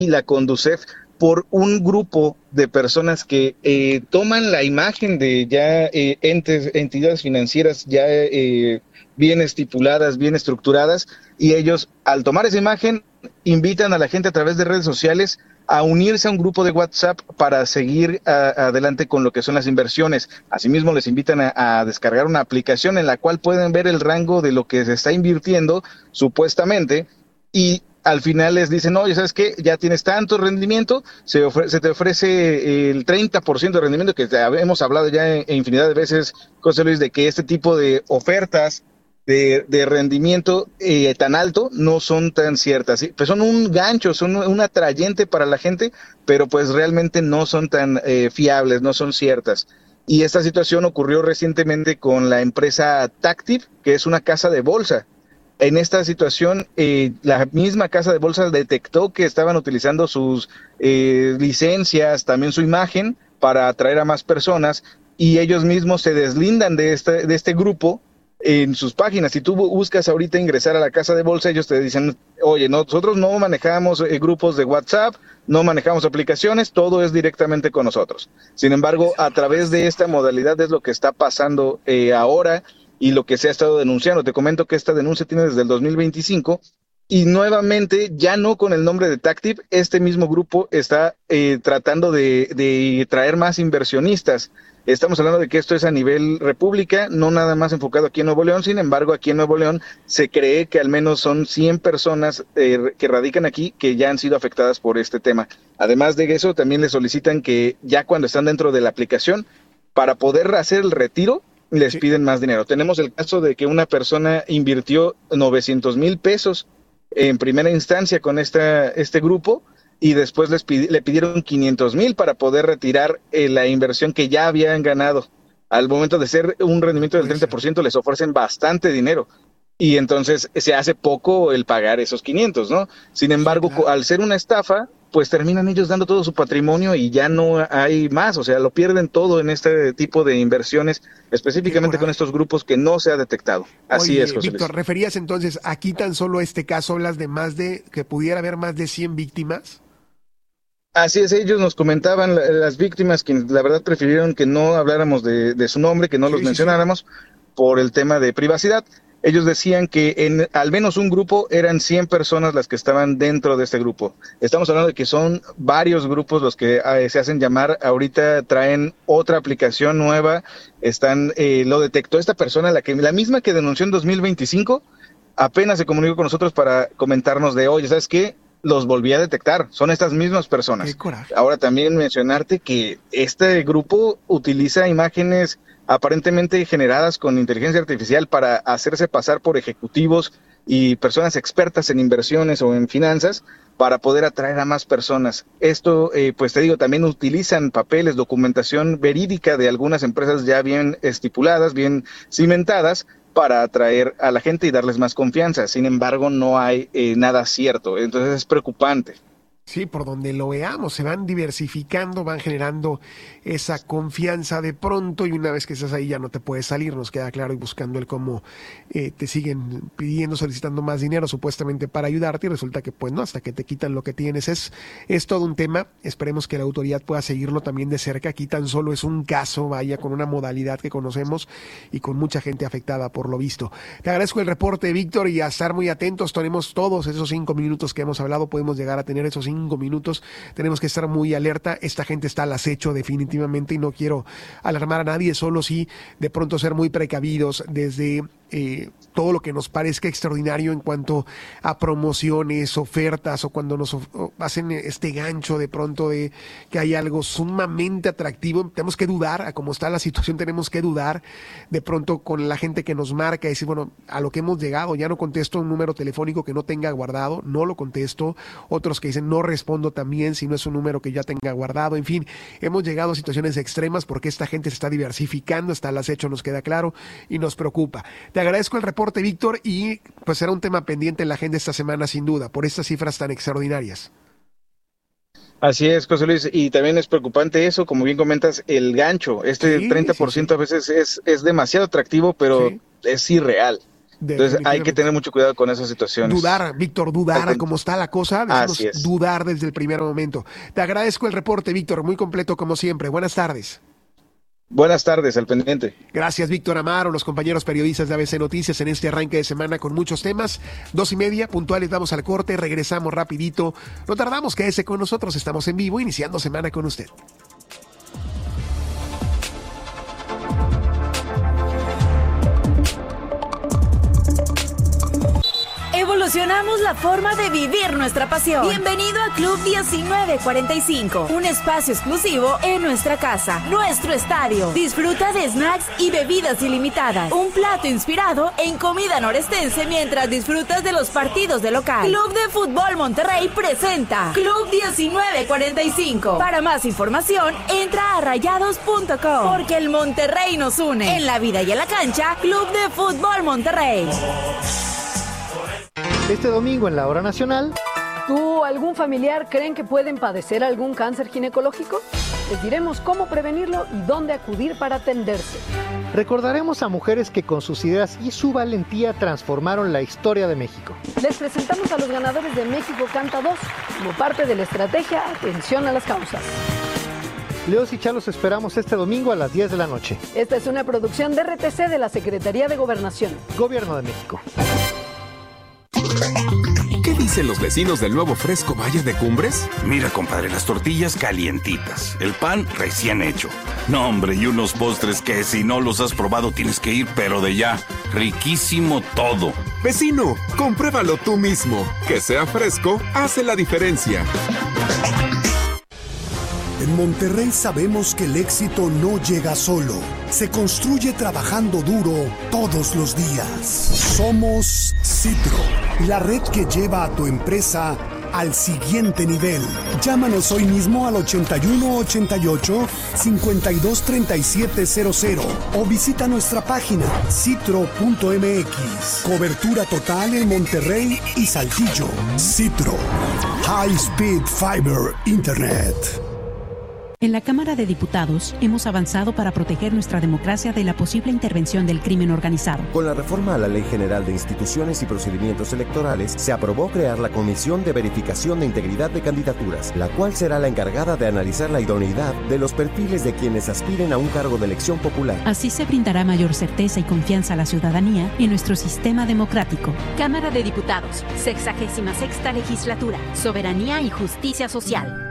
la Conducef por un grupo de personas que toman la imagen de ya entidades financieras ya bien estipuladas, bien estructuradas, y ellos, al tomar esa imagen, invitan a la gente a través de redes sociales a unirse a un grupo de WhatsApp para seguir adelante con lo que son las inversiones. Asimismo, les invitan a descargar una aplicación en la cual pueden ver el rango de lo que se está invirtiendo, supuestamente, y al final les dicen, oye, ¿sabes qué? Ya tienes tanto rendimiento, se te ofrece el 30% de rendimiento, que hemos hablado ya en infinidad de veces, José Luis, de que este tipo de ofertas de rendimiento tan alto no son tan ciertas, ¿sí? Pues son un gancho, son un atrayente para la gente, pero pues realmente no son tan fiables, no son ciertas. Y esta situación ocurrió recientemente con la empresa Tactiv, que es una casa de bolsa. En esta situación, la misma casa de bolsa detectó que estaban utilizando sus licencias, también su imagen, para atraer a más personas, y ellos mismos se deslindan de este grupo en sus páginas. Si tú buscas ahorita ingresar a la casa de bolsa, ellos te dicen, oye, nosotros no manejamos grupos de WhatsApp, no manejamos aplicaciones, todo es directamente con nosotros. Sin embargo, a través de esta modalidad es lo que está pasando ahora, y lo que se ha estado denunciando. Te comento que esta denuncia tiene desde el 2025, y nuevamente, ya no con el nombre de Tactiv, este mismo grupo está tratando de traer más inversionistas. Estamos hablando de que esto es a nivel república, no nada más enfocado aquí en Nuevo León. Sin embargo, aquí en Nuevo León se cree que al menos son 100 personas que radican aquí que ya han sido afectadas por este tema. Además de eso, también les solicitan que ya cuando están dentro de la aplicación, para poder hacer el retiro, les piden más dinero. Tenemos el caso de que una persona invirtió 900,000 pesos en primera instancia con este grupo, y después le pidieron 500,000 para poder retirar la inversión que ya habían ganado. Al momento de ser un rendimiento del 30%, les ofrecen bastante dinero. Y entonces se hace poco el pagar esos 500, ¿no? Sin embargo, sí, claro, al ser una estafa, pues terminan ellos dando todo su patrimonio y ya no hay más, o sea, lo pierden todo en este tipo de inversiones, específicamente con estos grupos que no se ha detectado. Así es, José Luis. Víctor, ¿referías entonces aquí tan solo este caso, hablas de que pudiera haber más de 100 víctimas? Así es, ellos nos comentaban, las víctimas, quienes la verdad prefirieron que no habláramos de su nombre, que no los mencionáramos, por el tema de privacidad. Ellos decían que en al menos un grupo eran 100 personas las que estaban dentro de este grupo. Estamos hablando de que son varios grupos los que se hacen llamar. Ahorita traen otra aplicación nueva, lo detectó esta persona, la misma que denunció en 2025, apenas se comunicó con nosotros para comentarnos de, oye, ¿sabes qué? Los volví a detectar, son estas mismas personas. ¡Qué coraje! Ahora también mencionarte que este grupo utiliza imágenes aparentemente generadas con inteligencia artificial para hacerse pasar por ejecutivos y personas expertas en inversiones o en finanzas para poder atraer a más personas. Esto, pues te digo, también utilizan papeles, documentación verídica de algunas empresas ya bien estipuladas, bien cimentadas, para atraer a la gente y darles más confianza. Sin embargo, no hay nada cierto, entonces es preocupante. Sí, por donde lo veamos, se van diversificando, van generando esa confianza de pronto, y una vez que estás ahí ya no te puedes salir, nos queda claro, y buscando el cómo te siguen pidiendo, solicitando más dinero supuestamente para ayudarte, y resulta que pues no, hasta que te quitan lo que tienes. Es todo un tema. Esperemos que la autoridad pueda seguirlo también de cerca. Aquí tan solo es un caso, vaya, con una modalidad que conocemos y con mucha gente afectada por lo visto. Te agradezco el reporte, Víctor, y a estar muy atentos. Tenemos todos esos 5 minutos que hemos hablado, podemos llegar a tener esos 5 minutos, tenemos que estar muy alerta. Esta gente está al acecho definitivamente, y no quiero alarmar a nadie, solo sí de pronto ser muy precavidos desde todo lo que nos parezca extraordinario en cuanto a promociones, ofertas, o cuando nos hacen este gancho de pronto de que hay algo sumamente atractivo. Tenemos que dudar, a cómo está la situación, tenemos que dudar de pronto con la gente que nos marca y decir, bueno, a lo que hemos llegado, ya no contesto un número telefónico que no tenga guardado, no lo contesto. Otros que dicen, no respondo también si no es un número que ya tenga guardado. En fin, hemos llegado a situaciones extremas porque esta gente se está diversificando, está al acecho, nos queda claro, y nos preocupa. Te agradezco el reporte, Víctor, y pues será un tema pendiente en la agenda esta semana, sin duda, por estas cifras tan extraordinarias. Así es, José Luis, y también es preocupante eso, como bien comentas, el gancho. 30% a veces es demasiado atractivo, pero es irreal. Entonces hay que tener mucho cuidado con esas situaciones. Dudar, Víctor, dudar a cómo está la cosa. Decimos dudar desde el primer momento. Te agradezco el reporte, Víctor, muy completo como siempre. Buenas tardes. Buenas tardes, al pendiente. Gracias, Víctor Amaro, los compañeros periodistas de ABC Noticias en este arranque de semana con muchos temas. 2:30, puntuales, vamos al corte, regresamos rapidito. No tardamos, quédese con nosotros, estamos en vivo, iniciando semana con usted. Evolucionamos la forma de vivir nuestra pasión. Bienvenido a Club 1945, un espacio exclusivo en nuestra casa, nuestro estadio. Disfruta de snacks y bebidas ilimitadas. Un plato inspirado en comida norestense mientras disfrutas de los partidos de local. Club de Fútbol Monterrey presenta Club 1945. Para más información, entra a rayados.com, porque el Monterrey nos une. En la vida y en la cancha, Club de Fútbol Monterrey. Este domingo en la Hora Nacional. ¿Tú o algún familiar creen que pueden padecer algún cáncer ginecológico? Les diremos cómo prevenirlo y dónde acudir para atenderse. Recordaremos a mujeres que con sus ideas y su valentía transformaron la historia de México. Les presentamos a los ganadores de México Canta 2 como parte de la estrategia Atención a las Causas. Leos y Chá los esperamos este domingo a las 10 de la noche. Esta es una producción de RTC de la Secretaría de Gobernación. Gobierno de México. ¿Qué dicen los vecinos del nuevo Fresco Valle de Cumbres? Mira, compadre, las tortillas calientitas, el pan recién hecho. No, hombre, y unos postres que si no los has probado tienes que ir, pero de ya. Riquísimo todo. Vecino, compruébalo tú mismo. Que sea fresco hace la diferencia. En Monterrey sabemos que el éxito no llega solo, se construye trabajando duro todos los días. Somos Citro, la red que lleva a tu empresa al siguiente nivel. Llámanos hoy mismo al 8188-523700 o visita nuestra página citro.mx. Cobertura total en Monterrey y Saltillo. Citro, High Speed Fiber Internet. En la Cámara de Diputados hemos avanzado para proteger nuestra democracia de la posible intervención del crimen organizado. Con la reforma a la Ley General de Instituciones y Procedimientos Electorales, se aprobó crear la Comisión de Verificación de Integridad de Candidaturas, la cual será la encargada de analizar la idoneidad de los perfiles de quienes aspiren a un cargo de elección popular. Así se brindará mayor certeza y confianza a la ciudadanía en nuestro sistema democrático. Cámara de Diputados, 66ª Legislatura, Soberanía y Justicia Social.